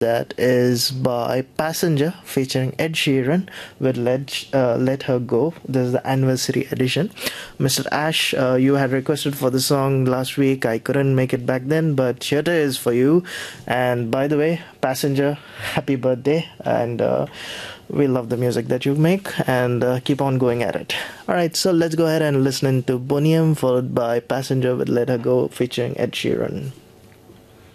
That is by Passenger featuring Ed Sheeran with Let Her Go. This is the anniversary edition. Mr. Ash, you had requested for the song last week. I couldn't make it back then, but here it is for you. And by the way, Passenger, happy birthday. And we love the music that you make and keep on going at it. Alright, so let's go ahead and listen to Bonium followed by Passenger with Let Her Go featuring Ed Sheeran.